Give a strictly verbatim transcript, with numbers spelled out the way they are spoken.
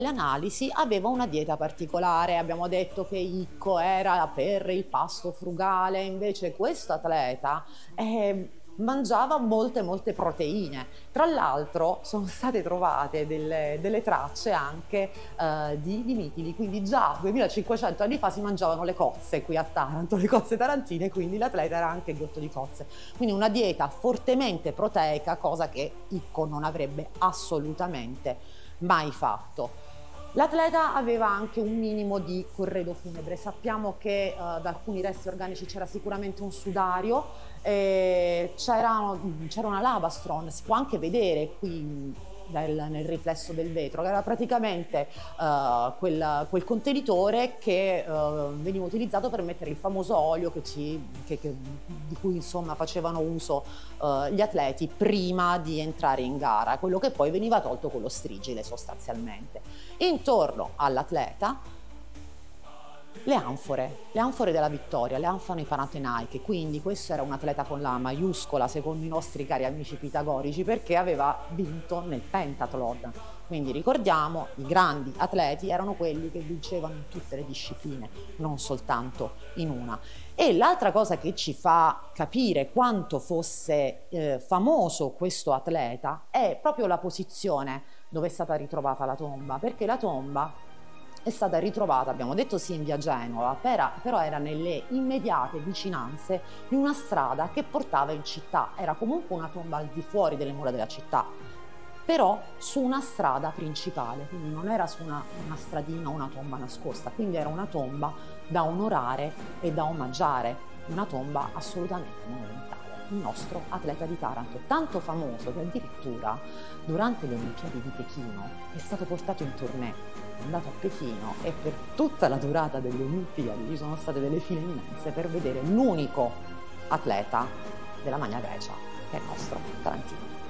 L'analisi aveva una dieta particolare, abbiamo detto che Icco era per il pasto frugale, invece questo atleta eh, mangiava molte molte proteine. Tra l'altro sono state trovate delle, delle tracce anche eh, di, di mitili, quindi già duemilacinquecento anni fa si mangiavano le cozze qui a Taranto, le cozze tarantine, quindi l'atleta era anche ghotto di cozze. Quindi una dieta fortemente proteica, cosa che Icco non avrebbe assolutamente mai fatto. L'atleta aveva anche un minimo di corredo funebre, sappiamo che eh, da alcuni resti organici c'era sicuramente un sudario, eh, c'era, c'era una lavastron, si può anche vedere qui nel, nel riflesso del vetro, che era praticamente eh, quel, quel contenitore che eh, veniva utilizzato per mettere il famoso olio che ci, che, che, di cui insomma facevano uso eh, gli atleti prima di entrare in gara, quello che poi veniva tolto con lo strigile sostanzialmente. Intorno all'atleta le anfore, le anfore della vittoria, le anfore panatenaiche, quindi questo era un atleta con la maiuscola secondo i nostri cari amici pitagorici perché aveva vinto nel pentathlon. Quindi ricordiamo, i grandi atleti erano quelli che vincevano in tutte le discipline, non soltanto in una. E l'altra cosa che ci fa capire quanto fosse eh, famoso questo atleta è proprio la posizione dove è stata ritrovata la tomba, perché la tomba è stata ritrovata, abbiamo detto sì in via Genova, però era nelle immediate vicinanze di una strada che portava in città, era comunque una tomba al di fuori delle mura della città, però su una strada principale, quindi non era su una, una stradina o una tomba nascosta, quindi era una tomba da onorare e da omaggiare, una tomba assolutamente monumentale. Il nostro atleta di Taranto, tanto famoso che addirittura durante le Olimpiadi di Pechino è stato portato in tournée, è andato a Pechino e per tutta la durata delle Olimpiadi ci sono state delle file immense per vedere l'unico atleta della Magna Grecia, che è il nostro Tarantino.